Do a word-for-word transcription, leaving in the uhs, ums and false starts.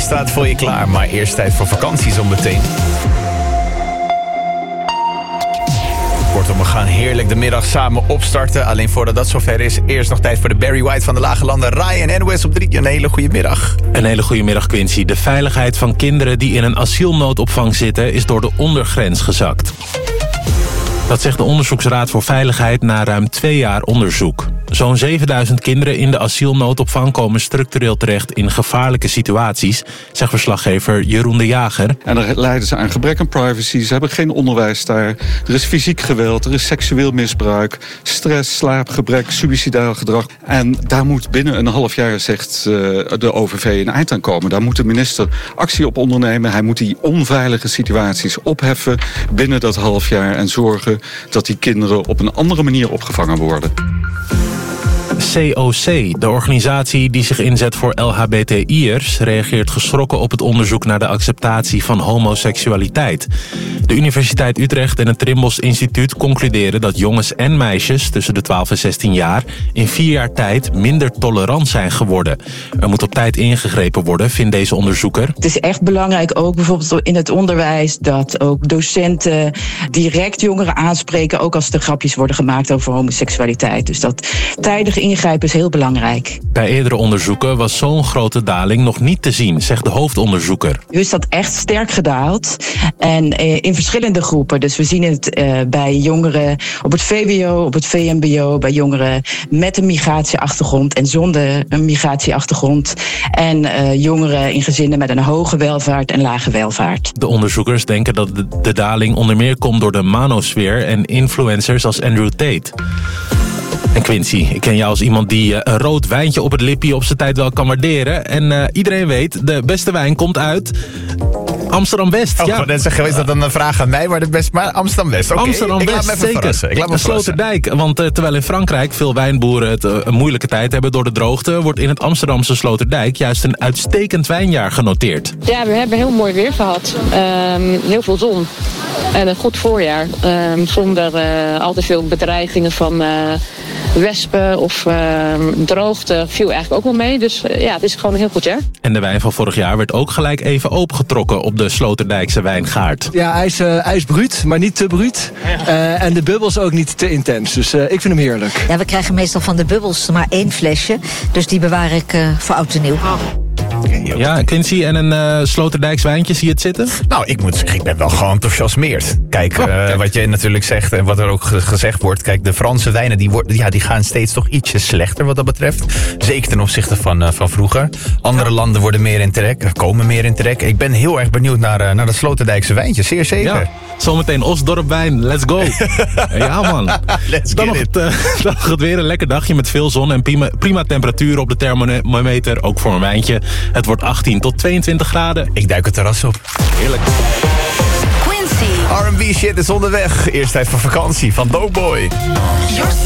staat voor je klaar, maar eerst tijd voor vakantie zo meteen. Kortom, we gaan heerlijk de middag samen opstarten. Alleen voordat dat zover is, eerst nog tijd voor de Barry White van de Lage Landen. Ryan en N O S op drie. Een hele goede middag. Een hele goede middag, Quincy. De veiligheid van kinderen die in een asielnoodopvang zitten is door de ondergrens gezakt. Dat zegt de Onderzoeksraad voor Veiligheid na ruim twee jaar onderzoek. Zo'n zevenduizend kinderen in de asielnoodopvang komen structureel terecht in gevaarlijke situaties, zegt verslaggever Jeroen de Jager. En dan lijden ze aan gebrek aan privacy, ze hebben geen onderwijs daar. Er is fysiek geweld, er is seksueel misbruik, stress, slaapgebrek, suïcidaal gedrag. En daar moet binnen een half jaar, zegt de O V V, een eind aan komen. Daar moet de minister actie op ondernemen. Hij moet die onveilige situaties opheffen binnen dat half jaar en zorgen dat die kinderen op een andere manier opgevangen worden. C O C, de organisatie die zich inzet voor L H B T I'ers, reageert geschrokken op het onderzoek naar de acceptatie van homoseksualiteit. De Universiteit Utrecht en het Trimbos Instituut concluderen dat jongens en meisjes tussen de twaalf en zestien jaar in vier jaar tijd minder tolerant zijn geworden. Er moet op tijd ingegrepen worden, vindt deze onderzoeker. Het is echt belangrijk ook bijvoorbeeld in het onderwijs dat ook docenten direct jongeren aanspreken, ook als er grapjes worden gemaakt over homoseksualiteit. Dus dat tijdig ingrijpen is heel belangrijk. Bij eerdere onderzoeken was zo'n grote daling nog niet te zien, zegt de hoofdonderzoeker. Nu is dat echt sterk gedaald en eh, in verschillende groepen. Dus we zien het eh, bij jongeren op het V W O, op het V M B O, bij jongeren met een migratieachtergrond en zonder een migratieachtergrond. En uh, jongeren in gezinnen met een hoge welvaart en lage welvaart. De onderzoekers denken dat de, de daling onder meer komt door de manosfeer en influencers als Andrew Tate. En Quincy, ik ken jou als iemand die uh, een rood wijntje op het lippie op zijn tijd wel kan waarderen. En uh, iedereen weet, de beste wijn komt uit Amsterdam-West. Oh, ja. net zeggen, is dat een vraag aan mij, maar, de best, maar Amsterdam-West. Okay, Amsterdam-West, ik laat me even zeker. verrassen. Ik laat me Sloterdijk, want uh, terwijl in Frankrijk veel wijnboeren het uh, een moeilijke tijd hebben door de droogte, wordt in het Amsterdamse Sloterdijk juist een uitstekend wijnjaar genoteerd. Ja, we hebben heel mooi weer gehad. Um, heel veel zon. En een goed voorjaar. Um, zonder uh, al te veel bedreigingen van uh, wespen of uh, droogte viel eigenlijk ook wel mee. Dus uh, ja, het is gewoon een heel goed jaar. En de wijn van vorig jaar werd ook gelijk even opengetrokken op de Sloterdijkse wijngaard. Ja, hij is, uh, hij is bruut, maar niet te bruut. Uh, en de bubbels ook niet te intens. Dus uh, ik vind hem heerlijk. Ja, we krijgen meestal van de bubbels maar één flesje. Dus die bewaar ik uh, voor oud en nieuw. Okay, ja, Quincy, en een uh, Sloterdijks wijntje, zie je het zitten? Nou, ik moet zeggen, ik ben wel gewoon enthousiasmeerd. Kijk, oh, uh, wat je natuurlijk zegt en wat er ook gezegd wordt. Kijk, de Franse wijnen die, worden, ja, die gaan steeds toch ietsje slechter wat dat betreft. Zeker ten opzichte van, uh, van vroeger. Andere ja. landen worden meer in trek, komen meer in trek. Ik ben heel erg benieuwd naar, uh, naar dat Sloterdijkse wijntje, zeer zeker. Ja. Zometeen Osdorp wijn, let's go. Ja man. Let's dan, nog het, uh, dan nog het weer een lekker dagje met veel zon en prima, prima temperatuur op de thermometer. Ook voor een wijntje. Het wordt achttien tot tweeëntwintig graden. Ik duik het terras op. Heerlijk. Quincy. R en B shit is onderweg. Eerst tijd voor vakantie van Doughboy.